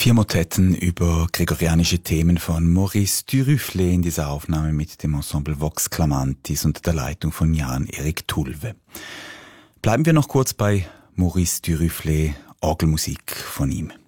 4 Motetten über gregorianische Themen von Maurice Duruflé in dieser Aufnahme mit dem Ensemble Vox Clamantis unter der Leitung von Jan-Erik Tulve. Bleiben wir noch kurz bei Maurice Duruflé, Orgelmusik von ihm.